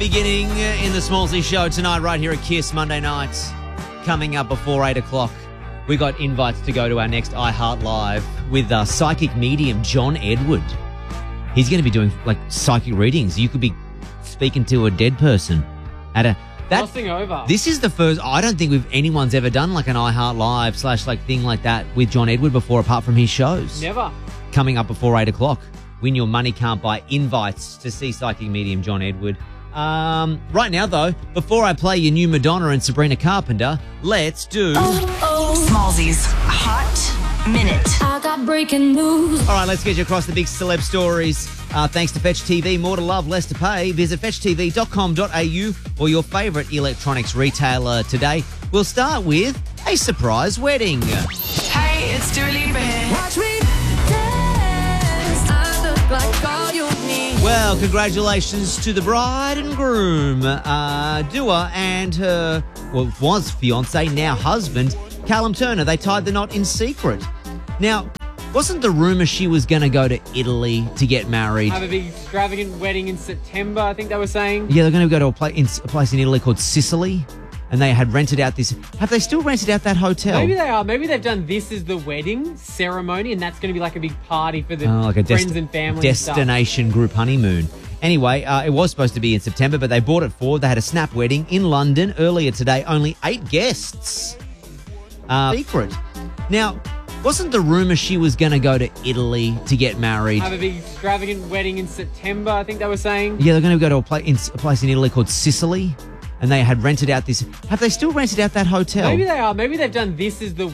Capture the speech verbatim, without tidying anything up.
beginning in the Smallsy Show tonight right here at Kiss Monday nights. Coming up before eight o'clock, we got invites to go to our next iHeart Live with uh, psychic medium John Edward. He's going to be doing like psychic readings. You could be speaking to a dead person at a... That, Crossing over. This is the first... I don't think we've anyone's ever done like an iHeart Live slash like thing like that with John Edward before, apart from his shows. Never. Coming up before eight o'clock. Win your money can't buy invites to see psychic medium John Edward. Um, right now, though, before I play your new Madonna and Sabrina Carpenter, let's do... Oh, oh. Smallsy's Hot Minute. I got breaking news. All right, let's get you across the big celeb stories. Uh, thanks to Fetch T V. More to love, less to pay. Visit fetch t v dot com dot a u or your favourite electronics retailer today. We'll start with a surprise wedding. Hey, it's Dua Lipa here. Watch me dance. I look like all you need. Well, congratulations to the bride and groom, uh, Dua and her, well, was fiance, now husband, Callum Turner. They tied the knot in secret. Now, wasn't the rumour she was going to go to Italy to get married? Have a big extravagant wedding in September, I think they were saying. Yeah, they're going to go to a, pla- in, a place in Italy called Sicily, and they had rented out this... Have they still rented out that hotel? Maybe they are. Maybe they've done this as the wedding ceremony, and that's going to be like a big party for the Oh, like a friends dest- and family destination and group honeymoon. Anyway, uh, it was supposed to be in September, but they brought it forward. They had a snap wedding in London earlier today. Only eight guests. Uh, secret. Now, wasn't the rumour she was going to go to Italy to get married? stuff. Have a big extravagant wedding in September, I think they were saying. Yeah, they're going to go to a, pla- in, a place in Italy called Sicily, and they had rented out this... Have they still rented out that hotel? Maybe they are. Maybe they've done this as the